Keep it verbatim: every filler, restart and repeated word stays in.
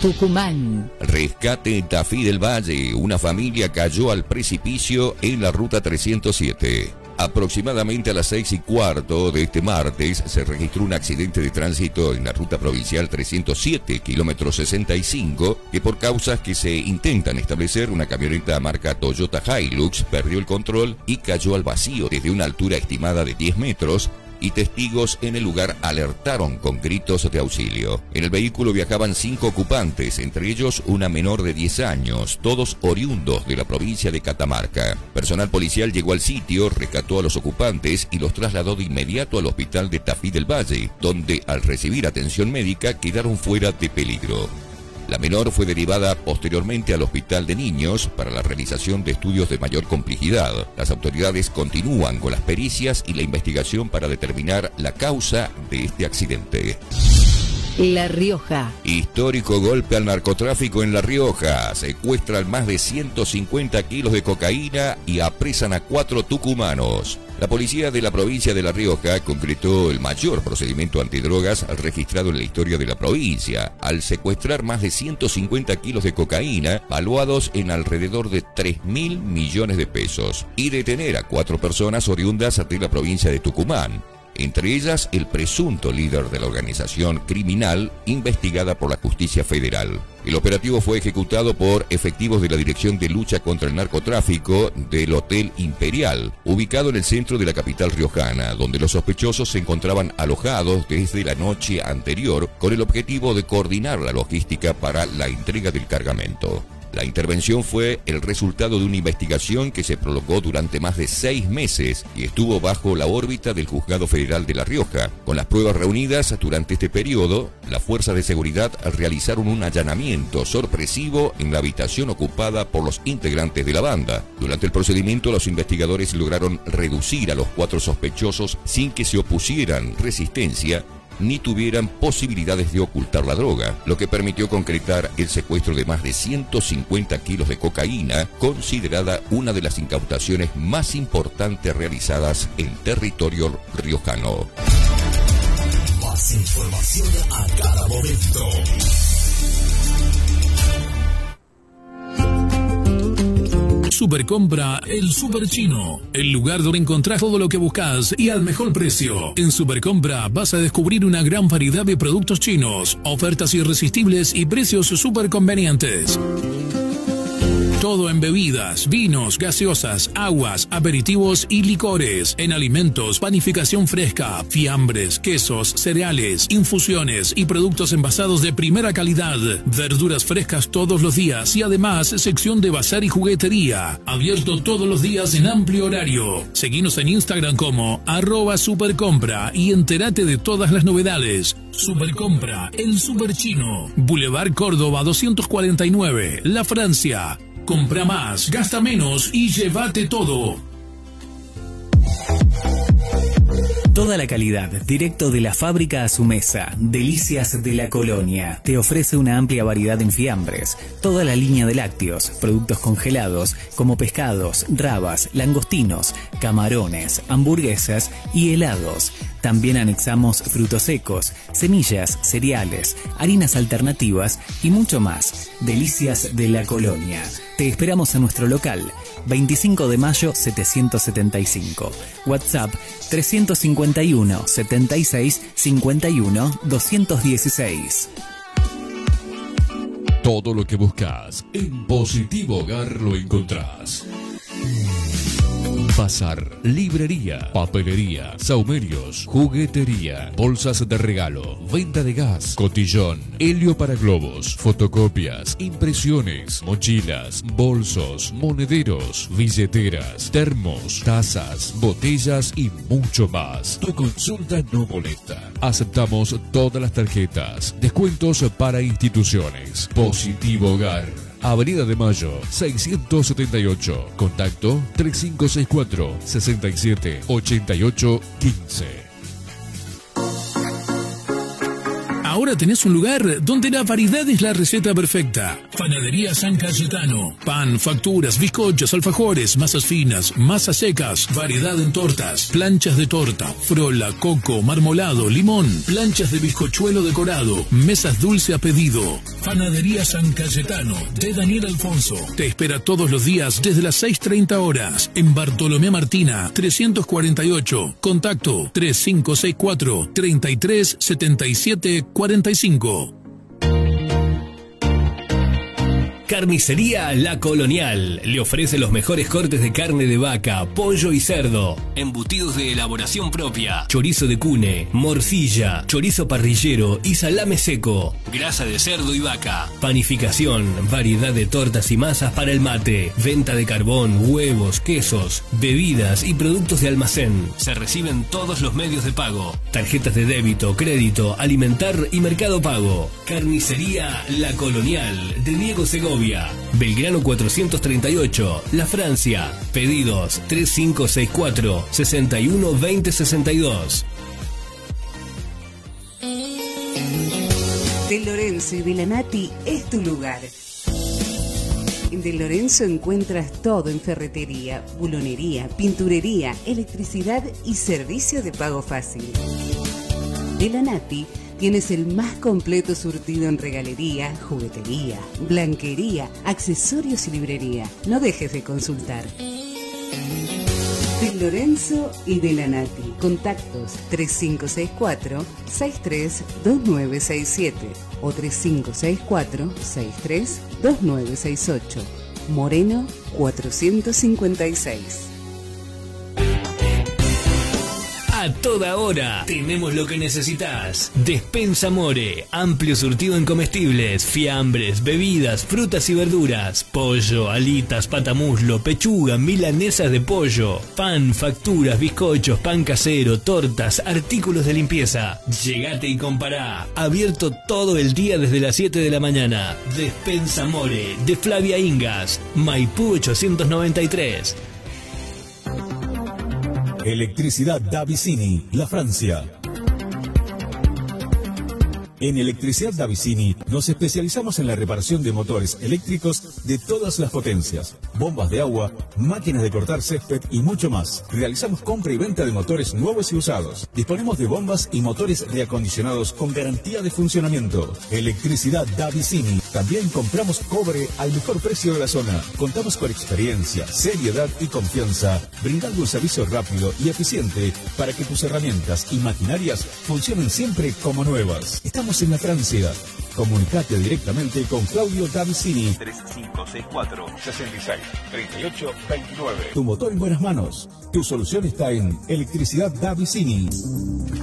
Tucumán. Rescate en Tafí del Valle. Una familia cayó al precipicio en la ruta trescientos siete. Aproximadamente a las seis y cuarto de este martes se registró un accidente de tránsito en la ruta provincial trescientos siete, kilómetro sesenta y cinco, que por causas que se intentan establecer, una camioneta marca Toyota Hilux perdió el control y cayó al vacío desde una altura estimada de diez metros, y testigos en el lugar alertaron con gritos de auxilio. En el vehículo viajaban cinco ocupantes, entre ellos una menor de diez años, todos oriundos de la provincia de Catamarca. Personal policial llegó al sitio, rescató a los ocupantes y los trasladó de inmediato al hospital de Tafí del Valle, donde al recibir atención médica quedaron fuera de peligro. La menor fue derivada posteriormente al Hospital de Niños para la realización de estudios de mayor complejidad. Las autoridades continúan con las pericias y la investigación para determinar la causa de este accidente. La Rioja. Histórico golpe al narcotráfico en La Rioja. Secuestran más de ciento cincuenta kilos de cocaína y apresan a cuatro tucumanos. La policía de la provincia de La Rioja concretó el mayor procedimiento antidrogas registrado en la historia de la provincia, al secuestrar más de ciento cincuenta kilos de cocaína, valuados en alrededor de tres mil millones de pesos, y detener a cuatro personas oriundas de la provincia de Tucumán. Entre ellas, el presunto líder de la organización criminal investigada por la Justicia Federal. El operativo fue ejecutado por efectivos de la Dirección de Lucha contra el Narcotráfico del Hotel Imperial, ubicado en el centro de la capital riojana, donde los sospechosos se encontraban alojados desde la noche anterior con el objetivo de coordinar la logística para la entrega del cargamento. La intervención fue el resultado de una investigación que se prolongó durante más de seis meses y estuvo bajo la órbita del Juzgado Federal de La Rioja. Con las pruebas reunidas durante este periodo, las fuerzas de seguridad realizaron un allanamiento sorpresivo en la habitación ocupada por los integrantes de la banda. Durante el procedimiento, los investigadores lograron reducir a los cuatro sospechosos sin que se opusieran resistencia ni tuvieran posibilidades de ocultar la droga, lo que permitió concretar el secuestro de más de ciento cincuenta kilos de cocaína, considerada una de las incautaciones más importantes realizadas en territorio riojano. Más información a cada momento. Supercompra El Super Chino, el lugar donde encontrás todo lo que buscas y al mejor precio. En Supercompra vas a descubrir una gran variedad de productos chinos, ofertas irresistibles y precios súper convenientes. Todo en bebidas, vinos, gaseosas, aguas, aperitivos y licores. En alimentos, panificación fresca, fiambres, quesos, cereales, infusiones y productos envasados de primera calidad. Verduras frescas todos los días y además sección de bazar y juguetería. Abierto todos los días en amplio horario. Seguinos en Instagram como arroba supercompra y entérate de todas las novedades. Supercompra, el Super Chino. Boulevard Córdoba doscientos cuarenta y nueve, La Francia. Compra más, gasta menos y llévate todo. Toda la calidad, directo de la fábrica a su mesa. Delicias de la Colonia. Te ofrece una amplia variedad en fiambres, toda la línea de lácteos, productos congelados como pescados, rabas, langostinos, camarones, hamburguesas y helados. También anexamos frutos secos, semillas, cereales, harinas alternativas y mucho más. Delicias de la Colonia. Te esperamos en nuestro local, veinticinco de mayo setecientos setenta y cinco. WhatsApp trescientos cincuenta y uno, setenta y seis, cincuenta y uno, doscientos dieciséis. Todo lo que buscas en Positivo Hogar lo encontrás. Bazar, librería, papelería, saumerios, juguetería, bolsas de regalo, venta de gas, cotillón, helio para globos, fotocopias, impresiones, mochilas, bolsos, monederos, billeteras, termos, tazas, botellas y mucho más. Tu consulta no molesta. Aceptamos todas las tarjetas. Descuentos para instituciones. Positivo Hogar. Avenida de Mayo, seiscientos setenta y ocho. Contacto tres cinco seis cuatro, seis siete, ocho ocho uno cinco. Ahora tenés un lugar donde la variedad es la receta perfecta. Panadería San Cayetano. Pan, facturas, bizcochos, alfajores, masas finas, masas secas, variedad en tortas, planchas de torta, frola, coco, marmolado, limón, planchas de bizcochuelo decorado, mesas dulce a pedido. Panadería San Cayetano de Daniel Alfonso. Te espera todos los días desde las seis treinta horas en Bartolomé Martina, trescientos cuarenta y ocho. Contacto tres cinco seis cuatro, treinta y tres setenta y siete cuarenta y cinco. Carnicería La Colonial le ofrece los mejores cortes de carne de vaca, pollo y cerdo, embutidos de elaboración propia, chorizo de cune, morcilla, chorizo parrillero y salame seco, grasa de cerdo y vaca, panificación, variedad de tortas y masas para el mate, venta de carbón, huevos, quesos, bebidas y productos de almacén. Se reciben todos los medios de pago, tarjetas de débito, crédito, alimentar y mercado pago. Carnicería La Colonial de Diego Segovia, Belgrano cuatrocientos treinta y ocho, La Francia. Pedidos tres cinco seis cuatro, seis uno dos cero seis dos. De Lorenzo y de la Nati es tu lugar. En De Lorenzo encuentras todo en ferretería, bulonería, pinturería, electricidad y servicio de pago fácil. De la Nati tienes el más completo surtido en regalería, juguetería, blanquería, accesorios y librería. No dejes de consultar. De Lorenzo y de la Nati. Contactos tres cinco seis cuatro, seis tres dos nueve seis siete o tres cinco seis cuatro, seis tres dos nueve seis ocho. Moreno cuatrocientos cincuenta y seis. A toda hora tenemos lo que necesitas. Despensa More, amplio surtido en comestibles, fiambres, bebidas, frutas y verduras, pollo, alitas, patamuslo, pechuga, milanesas de pollo, pan, facturas, bizcochos, pan casero, tortas, artículos de limpieza. Llegate y compará. Abierto todo el día desde las siete de la mañana. Despensa More, de Flavia Ingas, Maipú ochocientos noventa y tres. Electricidad Davicini, La Francia. En Electricidad Davicini nos especializamos en la reparación de motores eléctricos de todas las potencias, bombas de agua, máquinas de cortar césped y mucho más. Realizamos compra y venta de motores nuevos y usados. Disponemos de bombas y motores reacondicionados con garantía de funcionamiento. Electricidad Davicini. También compramos cobre al mejor precio de la zona. Contamos con experiencia, seriedad y confianza, brindando un servicio rápido y eficiente para que tus herramientas y maquinarias funcionen siempre como nuevas. Estamos en la Francia. Comunicate directamente con Claudio Davicini. tres cinco seis cuatro, seis seis, tres ocho dos nueve. Tu motor en buenas manos. Tu solución está en Electricidad Davicini.